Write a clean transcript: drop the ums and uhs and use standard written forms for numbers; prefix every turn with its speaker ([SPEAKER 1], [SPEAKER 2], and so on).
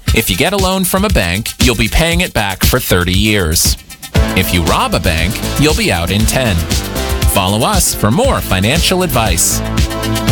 [SPEAKER 1] If you get a loan from a bank, you'll be paying it back for 30 years. If you rob a bank, you'll be out in 10. Follow us for more financial advice.